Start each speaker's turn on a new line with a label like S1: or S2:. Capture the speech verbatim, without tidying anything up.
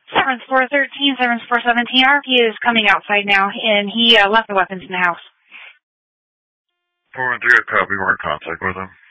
S1: seven four thirteen, seven four seventeen. R P is coming outside now, and he uh, left the weapons in the house.
S2: four one three, a copy. We're in contact with him.